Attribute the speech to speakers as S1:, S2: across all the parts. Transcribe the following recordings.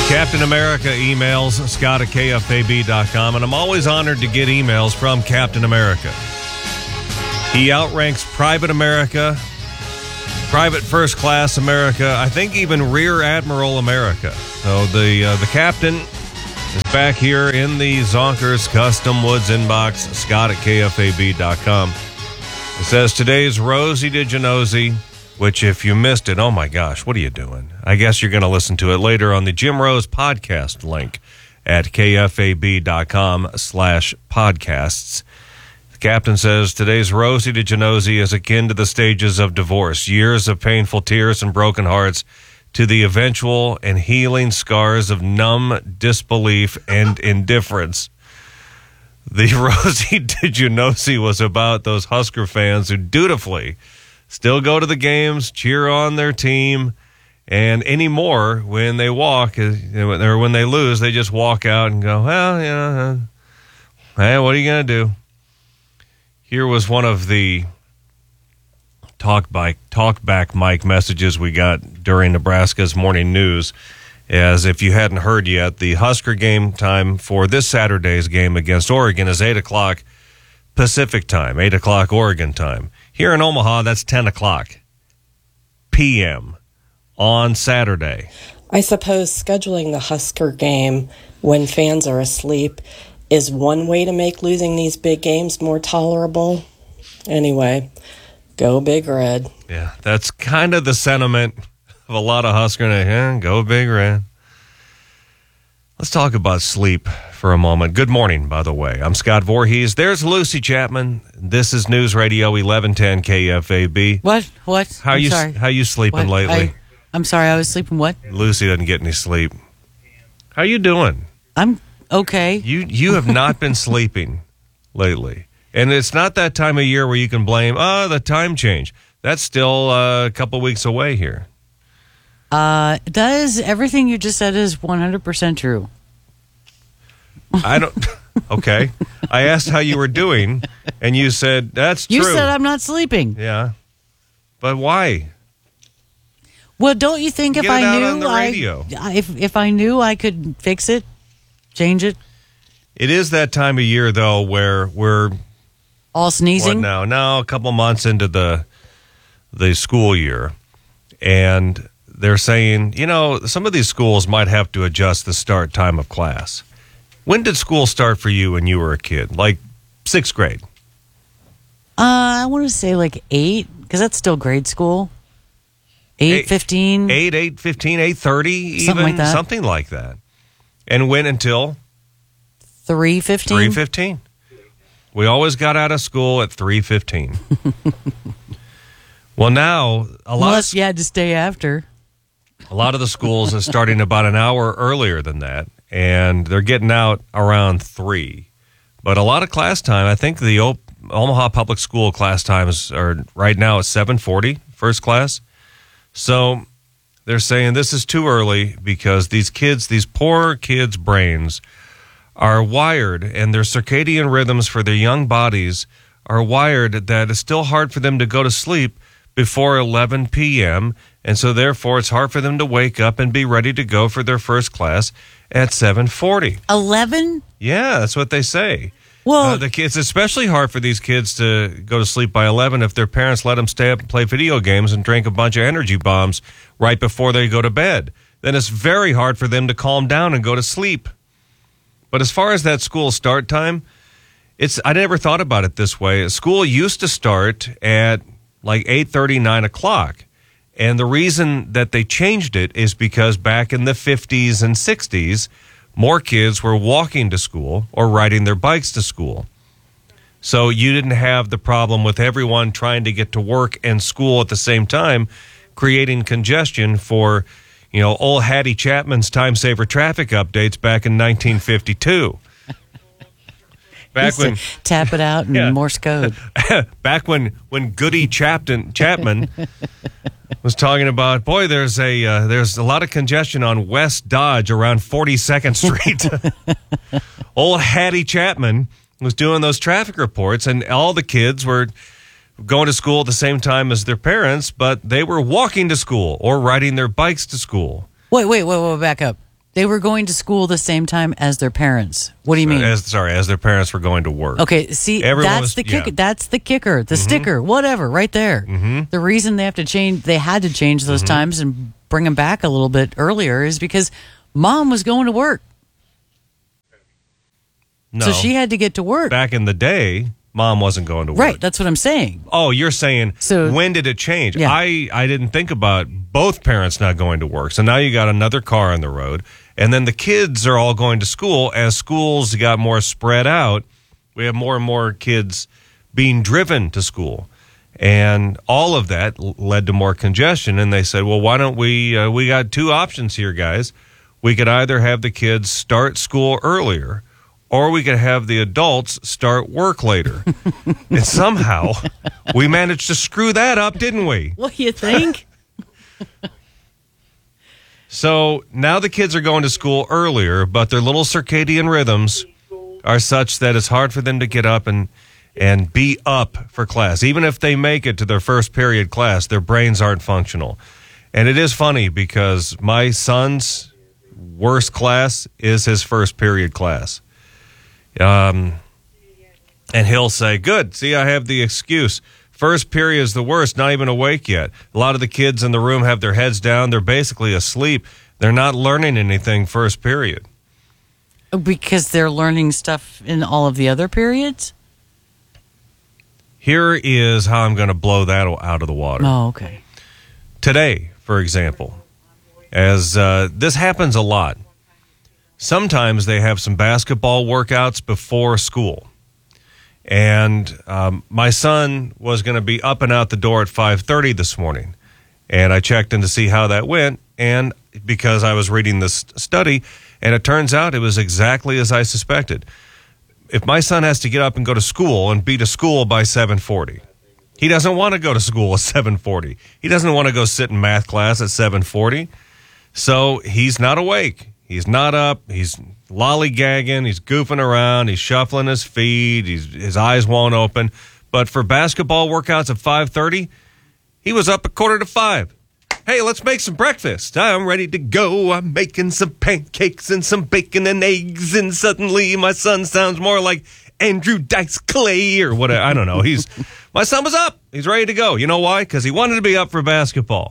S1: Captain America emails Scott at KFAB.com, and I'm always honored to get emails from Captain America. He outranks Private America, Private First Class America, I think even Rear Admiral America. So the captain is back here in the Zonkers Custom Woods inbox, Scott at KFAB.com. It says, today's Rosie DiGenovese, which if you missed it, oh my gosh, what are you doing? I guess you're going to listen to it later on the Jim Rose podcast link at KFAB.com/podcasts. The captain says, today's Rosie DiGenovese is akin to the stages of divorce, years of painful tears and broken hearts, to the eventual and healing scars of numb disbelief and indifference. The Rosie DiGenovese was about those Husker fans who dutifully still go to the games, cheer on their team, and anymore when they walk or when they lose, they just walk out and go, well, hey, what are you going to do? Here was one of the talkback mic messages we got during Nebraska's morning news. As if you hadn't heard yet, the Husker game time for this Saturday's game against Oregon is 8 o'clock Pacific time, 8 o'clock Oregon time. Here in Omaha, that's 10 o'clock p.m. on Saturday.
S2: I suppose scheduling the Husker game when fans are asleep is one way to make losing these big games more tolerable. Anyway, go Big Red.
S1: Yeah, that's kind of the sentiment of a lot of Husker. Go Big Red. Let's talk about sleep for a moment. Good morning, by the way. I'm Scott Voorhees. There's Lucy Chapman. This is News Radio 1110 KFAB.
S3: What?
S1: How you sleeping lately?
S3: I'm sorry, I was sleeping what?
S1: Lucy doesn't get any sleep. How you doing?
S3: I'm okay.
S1: You have not been sleeping lately. And it's not that time of year where you can blame, the time change. That's still a couple weeks away here.
S3: Everything you just said is 100% true.
S1: I don't. Okay. I asked how you were doing, and you said, that's true.
S3: You said I'm not sleeping.
S1: Yeah. But why?
S3: Well, don't you think
S1: if I knew
S3: if I knew I could fix it, change it?
S1: It is that time of year, though, where we're
S3: all sneezing.
S1: Now a couple months into the school year, and they're saying, some of these schools might have to adjust the start time of class. When did school start for you when you were a kid? Like 6th grade?
S3: I want to say like 8, because that's still grade school. 8:15.
S1: 8:15, 8:30 even.
S3: Something like that.
S1: Something like that. And when until?
S3: 3:15.
S1: 3:15. We always got out of school at 3:15. Well, now,
S3: unless you had to stay after.
S1: A lot of the schools are starting about an hour earlier than that, and they're getting out around 3. But a lot of class time, I think the Omaha Public School class times are right now at 7:40, first class. So they're saying this is too early because these poor kids' brains are wired, and their circadian rhythms for their young bodies are wired that it's still hard for them to go to sleep before 11 p.m., and so therefore it's hard for them to wake up and be ready to go for their first class at 7:40.
S3: 11?
S1: Yeah, that's what they say.
S3: Well,
S1: it's especially hard for these kids to go to sleep by 11 if their parents let them stay up and play video games and drink a bunch of energy bombs right before they go to bed. Then it's very hard for them to calm down and go to sleep. But as far as that school start time, I never thought about it this way. School used to start at like 8:30, 9 o'clock. And the reason that they changed it is because back in the 50s and 60s, more kids were walking to school or riding their bikes to school. So you didn't have the problem with everyone trying to get to work and school at the same time, creating congestion for, old Hattie Chapman's time saver traffic updates back in 1952. Back when
S3: tap it out in Morse code.
S1: Back when Goody Chapman was talking about, boy, there's a lot of congestion on West Dodge around 42nd Street. Old Hattie Chapman was doing those traffic reports, and all the kids were going to school at the same time as their parents, but they were walking to school or riding their bikes to school.
S3: Wait, back up. They were going to school the same time as their parents. What do you mean?
S1: As their parents were going to work.
S3: Okay, see, that's the kicker. That's the kicker. The sticker, whatever, right there. The reason they had to change those times and bring them back a little bit earlier is because mom was going to work.
S1: No.
S3: So she had to get to work.
S1: Back in the day, mom wasn't going to work.
S3: Right, that's what I'm saying.
S1: Oh, you're saying,
S3: so,
S1: when did it change?
S3: Yeah.
S1: I didn't think about both parents not going to work. So now you got another car on the road, and then the kids are all going to school. As schools got more spread out, we have more and more kids being driven to school. And all of that led to more congestion. And they said, well, why don't we got two options here, guys. We could either have the kids start school earlier, or we could have the adults start work later. And somehow we managed to screw that up, didn't we?
S3: What do you think?
S1: So now the kids are going to school earlier, but their little circadian rhythms are such that it's hard for them to get up and be up for class. Even if they make it to their first period class, their brains aren't functional. And it is funny because my son's worst class is his first period class. And he'll say, good, see, I have the excuse. First period is the worst, not even awake yet. A lot of the kids in the room have their heads down. They're basically asleep. They're not learning anything first period.
S3: Because they're learning stuff in all of the other periods?
S1: Here is how I'm going to blow that out of the water.
S3: Oh, okay.
S1: Today, for example, as this happens a lot, sometimes they have some basketball workouts before school. And my son was going to be up and out the door at 5:30 this morning. And I checked in to see how that went. And because I was reading this study, and it turns out it was exactly as I suspected. If my son has to get up and go to school and be to school by 7:40, he doesn't want to go to school at 7:40. He doesn't want to go sit in math class at 7:40. So he's not awake. He's not up. He's lollygagging. He's goofing around. He's shuffling his feet. His eyes won't open. But for basketball workouts at 5:30, he was up at 4:45. Hey, let's make some breakfast. I'm ready to go. I'm making some pancakes and some bacon and eggs. And suddenly my son sounds more like Andrew Dice Clay or whatever. I don't know. My son was up. He's ready to go. You know why? Because he wanted to be up for basketball.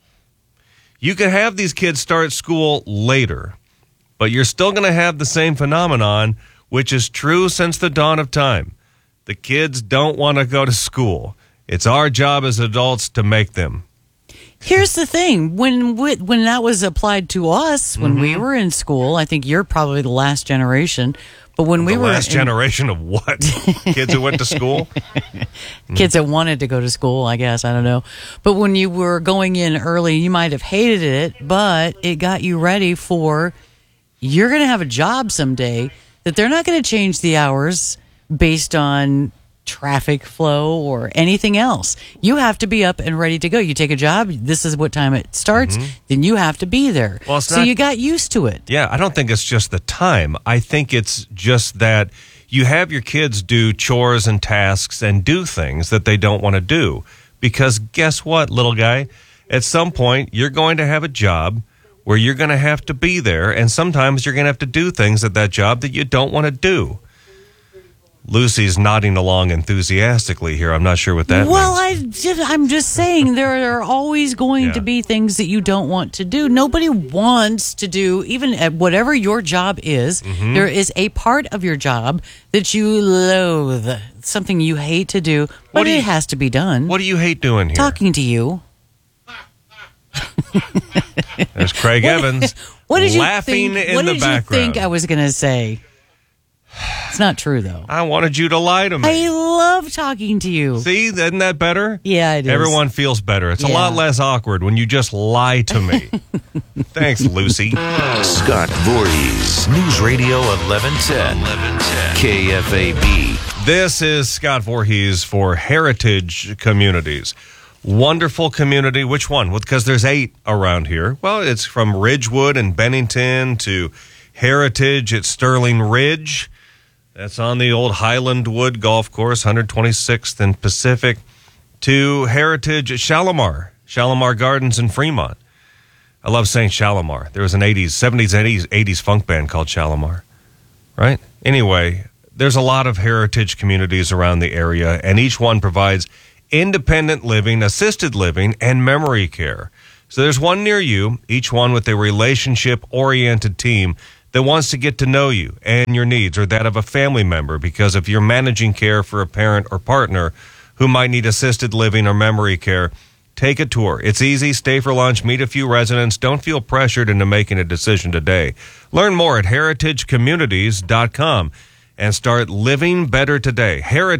S1: You can have these kids start school later, but you're still going to have the same phenomenon, which is true since the dawn of time. The kids don't want to go to school. It's our job as adults to make them.
S3: Here's the thing. When that was applied to us, when we were in school, I think you're probably the last generation, but when we were...
S1: The last generation of what? Kids who went to school?
S3: Kids that wanted to go to school, I guess. I don't know. But when you were going in early, you might have hated it, but it got you ready for... You're going to have a job someday that they're not going to change the hours based on traffic flow or anything else. You have to be up and ready to go. You take a job, this is what time it starts, then you have to be there.
S1: Well,
S3: so you got used to it.
S1: Yeah, I don't think it's just the time. I think it's just that you have your kids do chores and tasks and do things that they don't want to do. Because guess what, little guy? At some point, you're going to have a job where you're going to have to be there, and sometimes you're going to have to do things at that job that you don't want to do. Lucy's nodding along enthusiastically here. I'm not sure what that means.
S3: Well, I'm just saying there are always going to be things that you don't want to do. Nobody wants to do, even at whatever your job is, there is a part of your job that you loathe, something you hate to do, but it has to be done.
S1: What do you hate doing here?
S3: Talking to you.
S1: There's Craig Evans laughing in the background.
S3: What did you think I was going to say? It's not true, though.
S1: I wanted you to lie to me.
S3: I love talking to you.
S1: See, isn't that better?
S3: Yeah, it is.
S1: Everyone feels better. It's a lot less awkward when you just lie to me. Thanks, Lucy.
S4: Scott Voorhees, News Radio 1110. KFAB.
S1: This is Scott Voorhees for Heritage Communities. Wonderful community. Which one? Well, because there's 8 around here. Well, it's from Ridgewood and Bennington to Heritage at Sterling Ridge. That's on the old Highland Wood Golf Course, 126th and Pacific, to Heritage at Shalimar Gardens in Fremont. I love saying Shalimar. There was an 70s, 80s funk band called Shalimar, right? Anyway, there's a lot of heritage communities around the area, and each one provides independent living, assisted living, and memory care. So there's one near you, each one with a relationship-oriented team that wants to get to know you and your needs, or that of a family member, because if you're managing care for a parent or partner who might need assisted living or memory care, take a tour. It's easy. Stay for lunch. Meet a few residents. Don't feel pressured into making a decision today. Learn more at heritagecommunities.com and start living better today.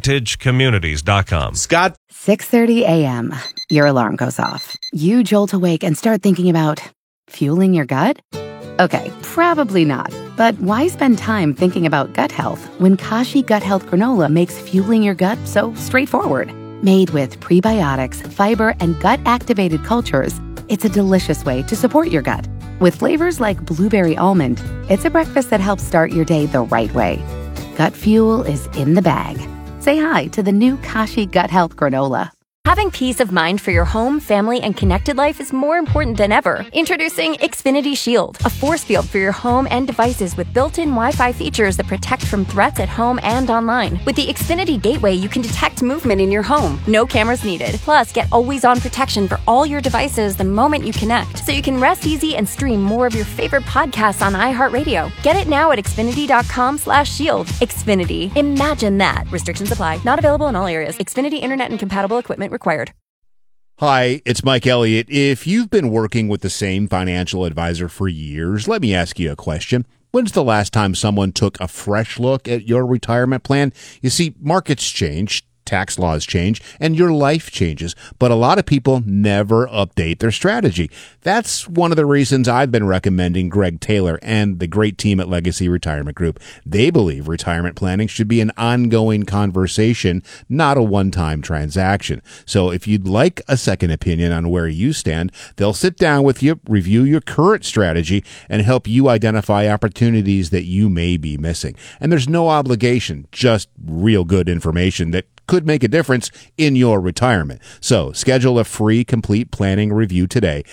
S1: heritagecommunities.com.
S5: Scott.
S6: 6:30 a.m. Your alarm goes off. You jolt awake and start thinking about fueling your gut? Okay, probably not. But why spend time thinking about gut health when Kashi Gut Health Granola makes fueling your gut so straightforward? Made with prebiotics, fiber, and gut-activated cultures, it's a delicious way to support your gut. With flavors like blueberry almond, it's a breakfast that helps start your day the right way. Gut fuel is in the bag. Say hi to the new Kashi Gut Health Granola.
S7: Having peace of mind for your home, family, and connected life is more important than ever. Introducing Xfinity Shield, a force field for your home and devices with built-in Wi-Fi features that protect from threats at home and online. With the Xfinity Gateway, you can detect movement in your home. No cameras needed. Plus, get always-on protection for all your devices the moment you connect, so you can rest easy and stream more of your favorite podcasts on iHeartRadio. Get it now at Xfinity.com/shield. Xfinity. Imagine that. Restrictions apply. Not available in all areas. Xfinity Internet and compatible equipment required.
S5: Hi, it's Mike Elliott. If you've been working with the same financial advisor for years, let me ask you a question. When's the last time someone took a fresh look at your retirement plan? You see, markets change, tax laws change, and your life changes, but a lot of people never update their strategy. That's one of the reasons I've been recommending Greg Taylor and the great team at Legacy Retirement Group. They believe retirement planning should be an ongoing conversation, not a one-time transaction. So if you'd like a second opinion on where you stand, they'll sit down with you, review your current strategy, and help you identify opportunities that you may be missing. And there's no obligation, just real good information that could make a difference in your retirement. So schedule a free complete planning review today.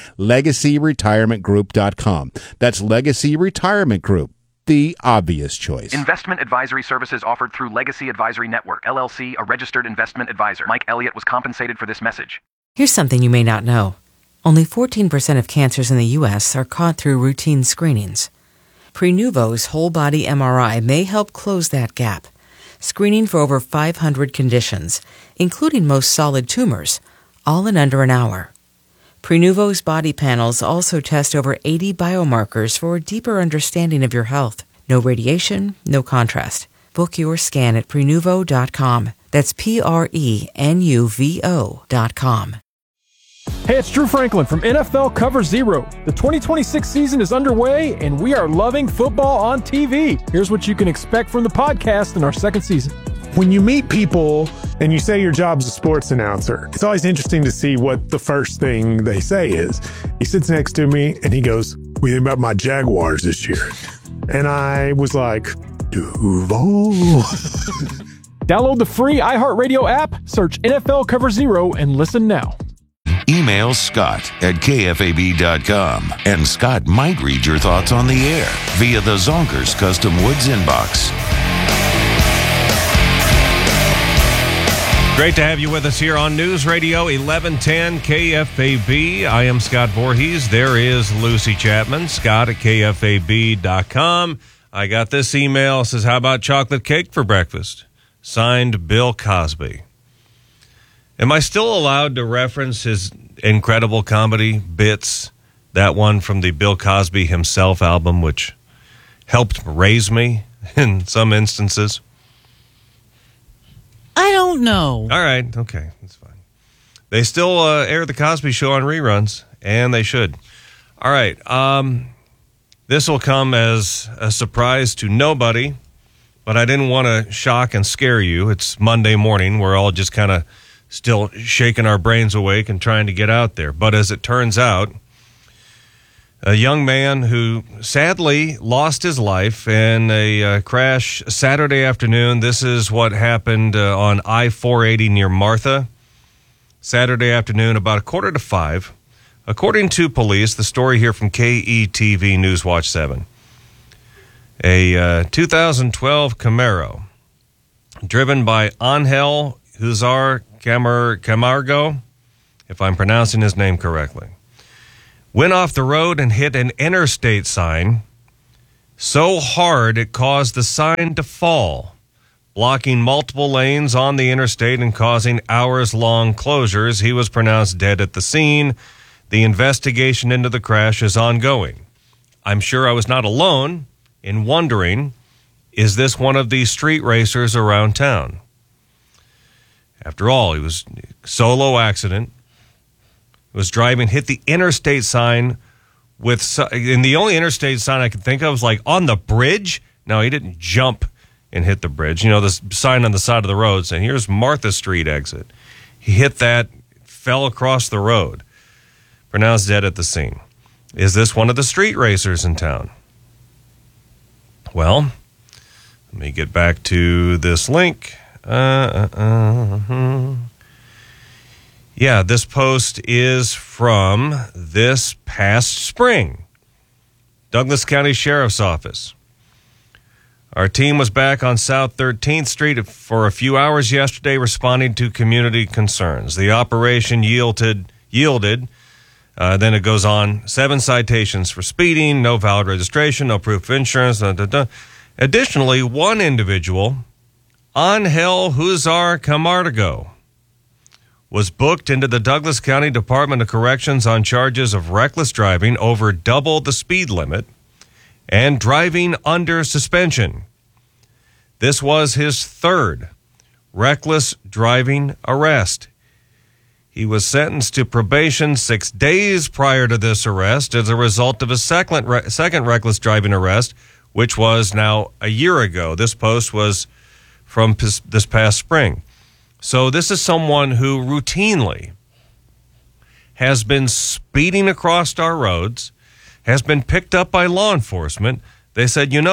S5: LegacyRetirementGroup.com. That's Legacy Retirement Group, the obvious choice.
S8: Investment advisory services offered through Legacy Advisory Network, LLC, a registered investment advisor. Mike Elliott was compensated for this message.
S9: Here's something you may not know. Only 14% of cancers in the U.S. are caught through routine screenings. Prenuvo's whole body MRI may help close that gap, screening for over 500 conditions, including most solid tumors, all in under an hour. Prenuvo's body panels also test over 80 biomarkers for a deeper understanding of your health. No radiation, no contrast. Book your scan at Prenuvo.com. That's Prenuvo.com.
S10: Hey, it's Drew Franklin from NFL Cover Zero. The 2026 season is underway, and we are loving football on TV. Here's what you can expect from the podcast in our second season.
S11: When you meet people and you say your job's a sports announcer, it's always interesting to see what the first thing they say is. He sits next to me and he goes, "What do you think about my Jaguars this year?" And I was like, Duval.
S10: Download the free iHeartRadio app, search NFL Cover Zero, and listen now.
S4: Email Scott at KFAB.com, and Scott might read your thoughts on the air via the Zonkers Custom Woods inbox.
S1: Great to have you with us here on News Radio 1110 KFAB. I am Scott Voorhees. There is Lucy Chapman, Scott at KFAB.com. I got this email. It says, how about chocolate cake for breakfast? Signed, Bill Cosby. Am I still allowed to reference his incredible comedy bits? That one from the Bill Cosby Himself album, which helped raise me in some instances.
S3: I don't know.
S1: All right. Okay. That's fine. They still air the Cosby Show on reruns, and they should. All right. This will come as a surprise to nobody, but I didn't want to shock and scare you. It's Monday morning. We're all just kind of still shaking our brains awake and trying to get out there. But as it turns out, a young man who sadly lost his life in a crash Saturday afternoon. This is what happened on I-480 near Martha. Saturday afternoon, about 4:45. According to police, the story here from KETV News Watch 7, a 2012 Camaro driven by Angel Huzar Camargo, if I'm pronouncing his name correctly, went off the road and hit an interstate sign so hard it caused the sign to fall, blocking multiple lanes on the interstate and causing hours-long closures. He was pronounced dead at the scene. The investigation into the crash is ongoing. I'm sure I was not alone in wondering, is this one of these street racers around town? After all, he was solo accident. He was driving, hit the interstate sign and the only interstate sign I could think of was like on the bridge. No, he didn't jump and hit the bridge. You know, the sign on the side of the road saying, here's Martha Street exit. He hit that, fell across the road. Pronounced dead at the scene. Is this one of the street racers in town? Well, let me get back to this link. Yeah, this post is from this past spring. Douglas County Sheriff's Office. Our team was back on South 13th Street for a few hours yesterday responding to community concerns. The operation yielded then it goes on, 7 citations for speeding, no valid registration, no proof of insurance. Additionally, one individual, Angel Huzar Camargo, was booked into the Douglas County Department of Corrections on charges of reckless driving over double the speed limit and driving under suspension. This was his third reckless driving arrest. He was sentenced to probation 6 days prior to this arrest as a result of a second reckless driving arrest, which was now a year ago. This post was from this past spring. So this is someone who routinely has been speeding across our roads, has been picked up by law enforcement. They said, you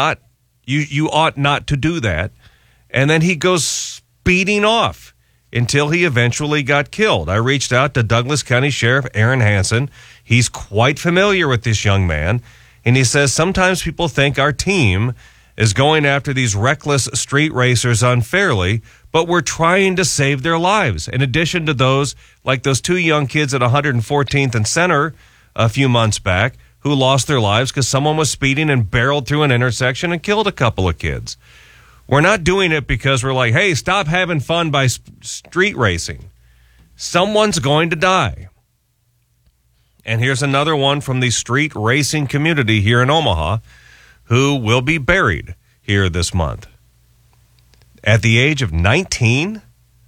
S1: ought not to do that. And then he goes speeding off until he eventually got killed. I reached out to Douglas County Sheriff Aaron Hansen. He's quite familiar with this young man. And he says sometimes people think our team is going after these reckless street racers unfairly, but we're trying to save their lives. In addition to those, like those 2 young kids at 114th and Center a few months back who lost their lives because someone was speeding and barreled through an intersection and killed a couple of kids. We're not doing it because we're like, hey, stop having fun by street racing. Someone's going to die. And here's another one from the street racing community here in Omaha who will be buried here this month. At the age of 19?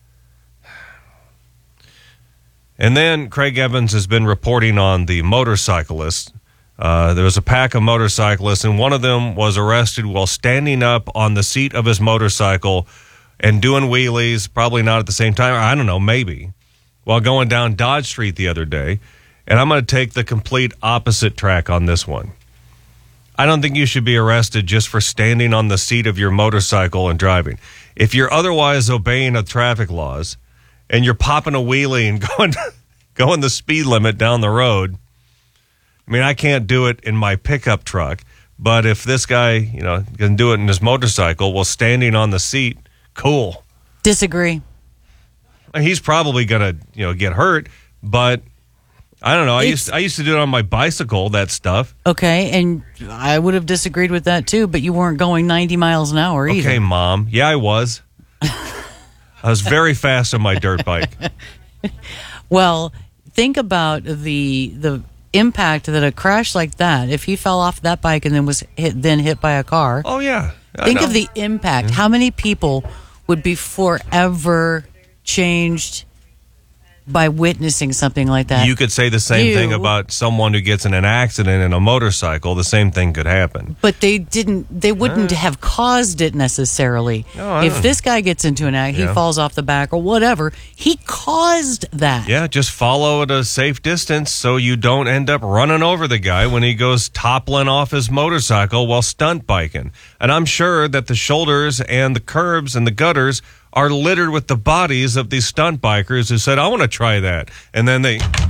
S1: And then Craig Evans has been reporting on the motorcyclists. There was a pack of motorcyclists, and one of them was arrested while standing up on the seat of his motorcycle and doing wheelies, probably not at the same time, I don't know, maybe, while going down Dodge Street the other day. And I'm going to take the complete opposite track on this one. I don't think you should be arrested just for standing on the seat of your motorcycle and driving. If you're otherwise obeying the traffic laws and you're popping a wheelie and going the speed limit down the road, I mean, I can't do it in my pickup truck, but if this guy, can do it in his motorcycle while standing on the seat, cool.
S3: Disagree.
S1: He's probably going to, get hurt, but I don't know. I used to do it on my bicycle, that stuff.
S3: Okay, and I would have disagreed with that too, but you weren't going 90 miles an hour either.
S1: Okay, Mom. Yeah, I was. I was very fast on my dirt bike.
S3: Well, think about the impact that a crash like that, if he fell off that bike and then was hit by a car.
S1: Oh, yeah.
S3: Think of the impact. Mm-hmm. How many people would be forever changed by witnessing something like that?
S1: You could say the same thing about someone who gets in an accident in a motorcycle. The same thing could happen.
S3: But they wouldn't have caused it necessarily. If this guy gets into an accident, he falls off the back or whatever, he caused that.
S1: Yeah, just follow at a safe distance so you don't end up running over the guy when he goes toppling off his motorcycle while stunt biking. And I'm sure that the shoulders and the curbs and the gutters are littered with the bodies of these stunt bikers who said, I want to try that. And then they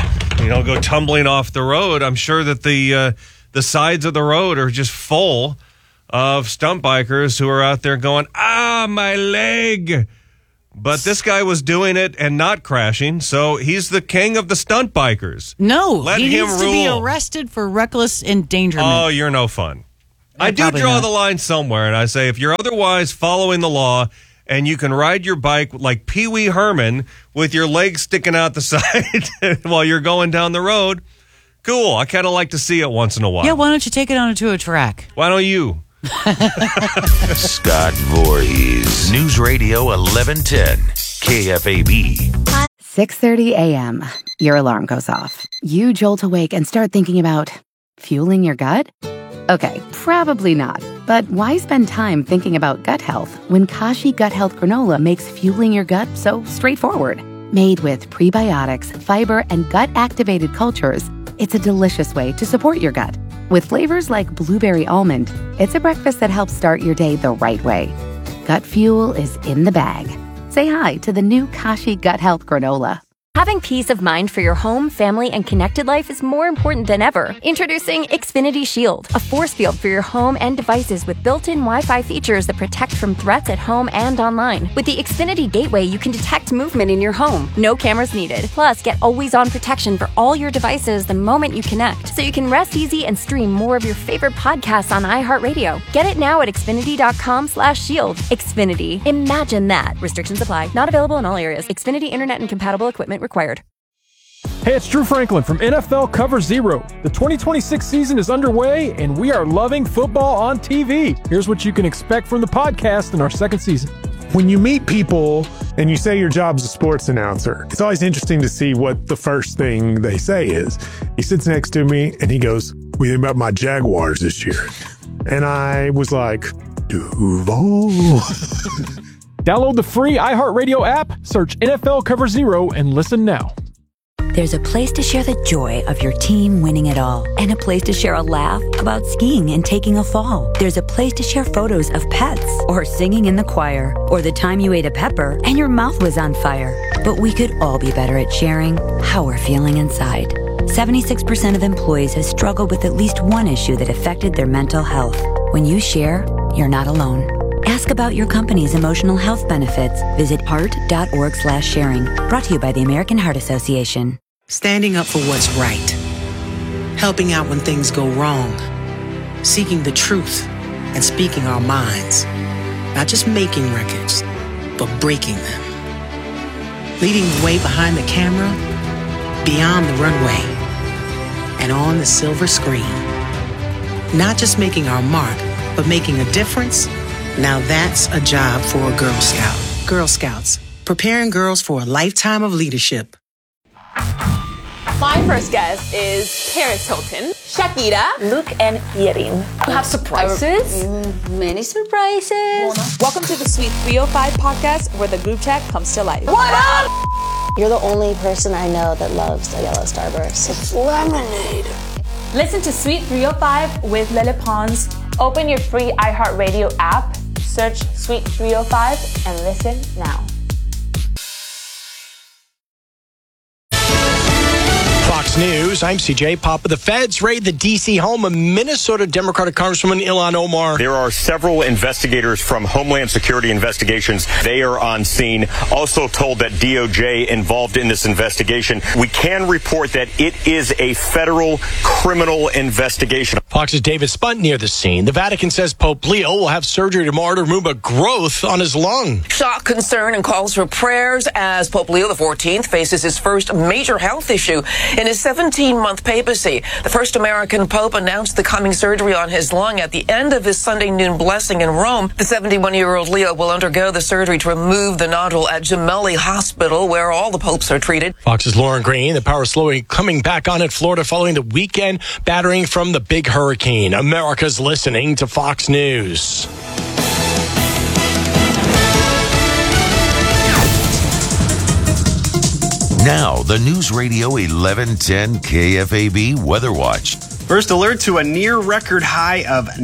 S1: go tumbling off the road. I'm sure that the sides of the road are just full of stunt bikers who are out there going, my leg. But this guy was doing it and not crashing, so he's the king of the stunt bikers.
S3: No,
S1: Let
S3: he
S1: him
S3: needs to be
S1: rule.
S3: arrested for reckless endangerment.
S1: Oh, you're no fun. I do
S3: probably
S1: draw
S3: not.
S1: the line somewhere, and I say if you're otherwise following the law and you can ride your bike like Pee Wee Herman with your legs sticking out the side while you're going down the road, cool. I kind of like to see it onto a while.
S3: Yeah, why don't you take it onto a track?
S1: Why don't you?
S4: Scott Voorhees, News Radio 1110, KFAB.
S6: 6:30 a.m. Your alarm goes off. You jolt awake and start thinking about fueling your gut? Okay, probably not. But why spend time thinking about gut health when Kashi Gut Health Granola makes fueling your gut so straightforward? Made with prebiotics, fiber, and gut-activated cultures, it's a delicious way to support your gut. With flavors like blueberry almond, it's a breakfast that helps start your day the right way. Gut fuel is in the bag. Say hi to the new Kashi Gut Health Granola.
S7: Having peace of mind for your home, family, and connected life is more important than ever. Introducing Xfinity Shield, a force field for your home and devices with built-in Wi-Fi features that protect from threats at home and online. With the Xfinity Gateway, you can detect movement in your home. No cameras needed. Plus, get always-on protection for all your devices the moment you connect, so you can rest easy and stream more of your favorite podcasts on iHeartRadio. Get it now at Xfinity.com/shield. Xfinity. Imagine that. Restrictions apply. Not available in all areas. Xfinity Internet and compatible equipment required.
S10: Hey, it's Drew Franklin from NFL Cover Zero. The 2026 season is underway, and we are loving football on TV. Here's what you can expect from the podcast in our second season.
S11: When you meet people and you say your job's a sports announcer, it's always interesting to see what the first thing they say is. He sits next to me and he goes, "What do you think about my Jaguars this year?" And I was like, Duval.
S10: Download the free iHeartRadio app, search NFL Cover Zero, and listen now.
S12: There's a place to share the joy of your team winning it all, and a place to share a laugh about skiing and taking a fall. There's a place to share photos of pets, or singing in the choir, or the time you ate a pepper and your mouth was on fire. But we could all be better at sharing how we're feeling inside. 76% of employees have struggled with at least one issue that affected their mental health. When you share, you're not alone. Ask about your company's emotional health benefits. Visit heart.org/sharing. Brought to you by the American Heart Association.
S13: Standing up for what's right. Helping out when things go wrong. Seeking the truth and speaking our minds. Not just making records, but breaking them. Leading the way behind the camera, beyond the runway, and on the silver screen. Not just making our mark, but making a difference. Now that's a job for a Girl Scout. Girl Scouts, preparing girls for a lifetime of leadership.
S14: My first guest is Paris Hilton, Shakira, Luke, and Yerin. We have surprises.
S15: Many surprises.
S14: Welcome to the Sweet 305 podcast, where the group chat comes to life.
S15: What up? You're the only person I know that loves a yellow Starburst. It's lemonade.
S14: Listen to Sweet 305 with Lele Pons. Open your free iHeartRadio app, search Sweet 305, and listen now.
S16: Fox News, I'm CJ Papa. The feds raid the D.C. home of Minnesota Democratic Congresswoman Ilhan Omar.
S17: There are several investigators from Homeland Security Investigations. They are on scene. Also told that DOJ involved in this investigation. We can report that it is a federal criminal investigation.
S16: Fox's David Spunt near the scene. The Vatican says Pope Leo will have surgery tomorrow to remove a growth on his lung.
S18: Shock, concern, and calls for prayers as Pope Leo XIV faces his first major health issue in his 17-month papacy. The first American pope announced the coming surgery on his lung at the end of his Sunday noon blessing in Rome. The 71-year-old Leo will undergo the surgery to remove the nodule at Gemelli Hospital, where all the popes are treated.
S16: Fox's Lauren Green. The power slowly coming back on in Florida following the weekend battering from the big hurricane. America's listening to Fox News.
S4: Now, the News Radio 1110 KFAB Weather Watch.
S19: First alert to a near record high of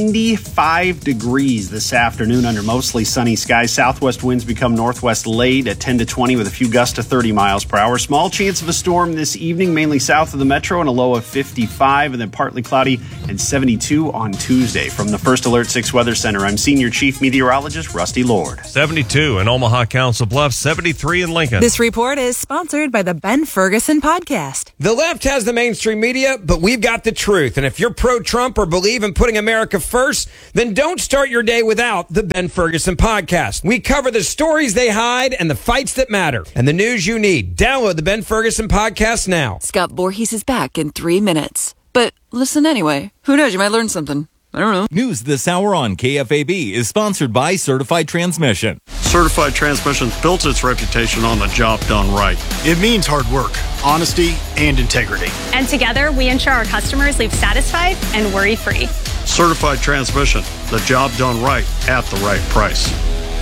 S19: 95 degrees this afternoon under mostly sunny skies. Southwest winds become northwest late at 10 to 20 with a few gusts to 30 miles per hour. Small chance of a storm this evening, mainly south of the metro, and a low of 55, and then partly cloudy and 72 on Tuesday. From the First Alert 6 Weather Center, I'm Senior Chief Meteorologist Rusty Lord.
S1: 72 in Omaha, Council Bluffs, 73 in Lincoln.
S20: This report is sponsored by the Ben Ferguson Podcast.
S21: The left has the mainstream media, but we've got the truth. And if you're pro-Trump or believe in putting America first, then don't start your day without the Ben Ferguson Podcast. We cover the stories they hide and the fights that matter and the news you need. Download the Ben Ferguson Podcast now.
S22: Scott Voorhees is back in 3 minutes. But listen anyway. Who knows? You might learn something. I don't know.
S23: News this hour on KFAB is sponsored by Certified Transmission.
S24: Certified Transmission built its reputation on the job done right. It means hard work, honesty, and integrity.
S25: And together, we ensure our customers leave satisfied and worry-free.
S24: Certified Transmission, the job done right at the right price.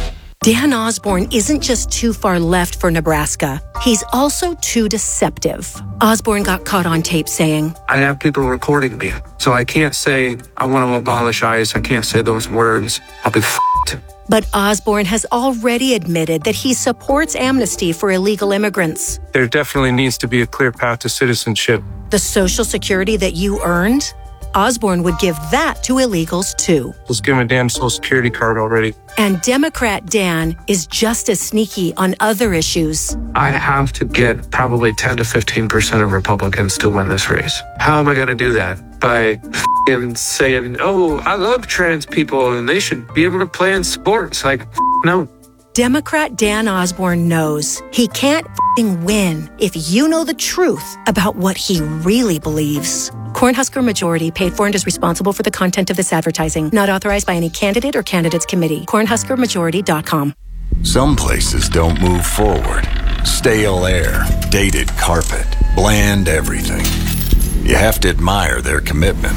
S26: Dan Osborne isn't just too far left for Nebraska. He's also too deceptive. Osborne got caught on tape saying,
S27: I have people recording me, so I can't say I want to abolish ICE. I can't say those words. I'll be f***ed.
S26: But Osborne has already admitted that he supports amnesty for illegal immigrants.
S27: There definitely needs to be a clear path to citizenship.
S26: The Social Security that you earned? Osborne would give that to illegals too.
S27: Let's give him a damn Social Security card already.
S26: And Democrat Dan is just as sneaky on other issues.
S27: I have to get probably 10 to 15% of Republicans to win this race. How am I going to do that? By saying, oh, I love trans people and they should be able to play in sports. Like, no.
S26: Democrat Dan Osborne knows he can't win if you know the truth about what he really believes. Cornhusker Majority, paid for and is responsible for the content of this advertising. Not authorized by any candidate or candidates committee. CornhuskerMajority.com.
S28: Some places don't move forward. Stale air, dated carpet, bland everything. You have to admire their commitment.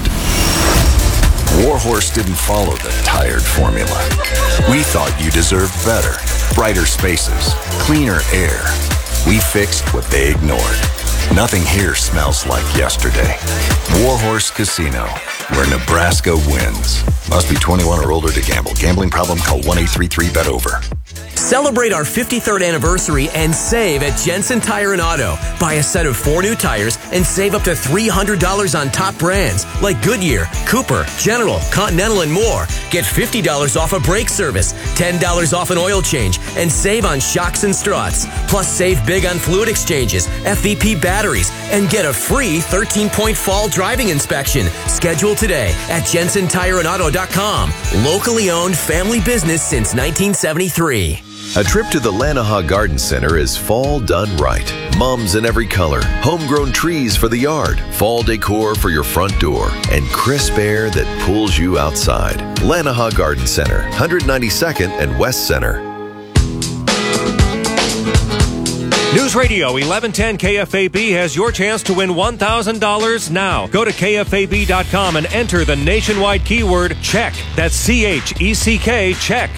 S28: Warhorse didn't follow the tired formula. We thought you deserved better. Brighter spaces, cleaner air. We fixed what they ignored. Nothing here smells like yesterday. Warhorse Casino, where Nebraska wins. Must be 21 or older to gamble. Gambling problem? Call 1-833-BET-OVER.
S29: Celebrate our 53rd anniversary and save at Jensen Tire and Auto. Buy a set of 4 new tires and save up to $300 on top brands like Goodyear, Cooper, General, Continental, and more. Get $50 off a brake service, $10 off an oil change, and save on shocks and struts. Plus, save big on fluid exchanges, FVP batteries, and get a free 13-point fall driving inspection. Schedule today at JensenTireandAuto.com. Locally owned family business since 1973.
S30: A trip to the Lanahaw Garden Center is fall done right. Mums in every color, homegrown trees for the yard, fall decor for your front door, and crisp air that pulls you outside. Lanahaw Garden Center, 192nd and West Center.
S1: News Radio 1110 KFAB has your chance to win $1,000 now. Go to KFAB.com and enter the nationwide keyword CHECK. That's CHECK, check.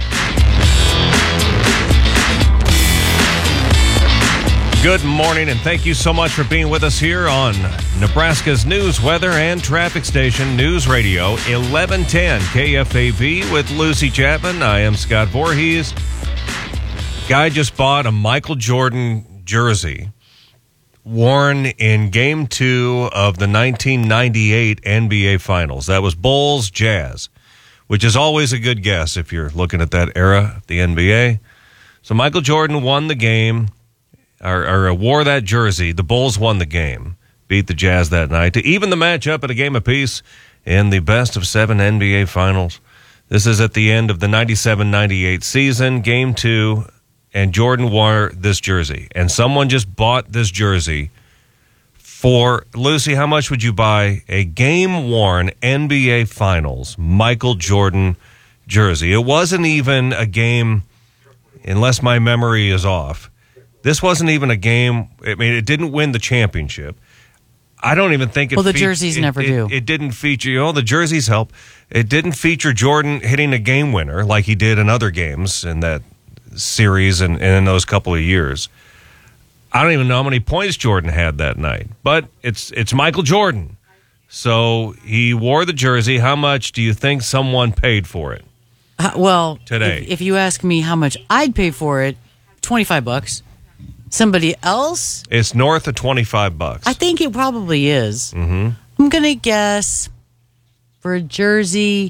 S1: Good morning, and thank you so much for being with us here on Nebraska's news, weather, and traffic station, News Radio 1110 KFAB with Lucy Chapman. I am Scott Voorhees. Guy just bought a Michael Jordan jersey worn in Game 2 of the 1998 NBA Finals. That was Bulls Jazz, which is always a good guess if you're looking at that era of the NBA. So Michael Jordan won the game. Or wore that jersey. The Bulls won the game, beat the Jazz that night to even the matchup at a game apiece in the best of 7 NBA Finals. This is at the end of the 97-98 season, Game 2, and Jordan wore this jersey. And someone just bought this jersey for, Lucy, how much would you buy a game-worn NBA Finals Michael Jordan jersey? It wasn't even a game, unless my memory is off. This wasn't even a game. I mean, it didn't win the championship. I don't even think it.
S3: Well, the jerseys never do.
S1: It didn't feature. The jerseys help. It didn't feature Jordan hitting a game winner like he did in other games in that series and in those couple of years. I don't even know how many points Jordan had that night. But it's Michael Jordan. So he wore the jersey. How much do you think someone paid for it?
S3: Well,
S1: today,
S3: if you ask me how much I'd pay for it, $25. Somebody else?
S1: It's north of $25.
S3: I think it probably is.
S1: Mm-hmm.
S3: I'm going to guess for a jersey,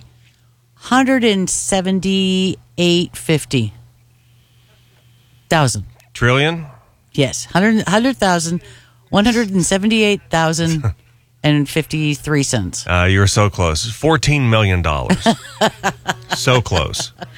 S3: $178,50.
S1: Trillion?
S3: Yes, 100,000, 178,053 cents.
S1: You were so close. $14 million. So close.